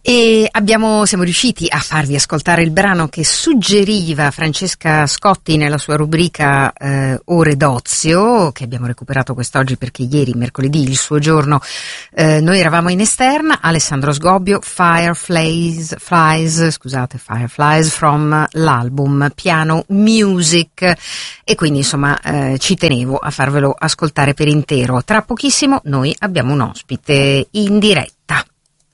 E siamo riusciti a farvi ascoltare il brano che suggeriva Francesca Scotti nella sua rubrica Ore d'Ozio, che abbiamo recuperato quest'oggi perché ieri, mercoledì, il suo giorno, noi eravamo in esterna. Alessandro Sgobbio, Fireflies from l'album Piano Music, e quindi insomma ci tenevo a farvelo ascoltare per intero. Tra pochissimo noi abbiamo un ospite in diretta.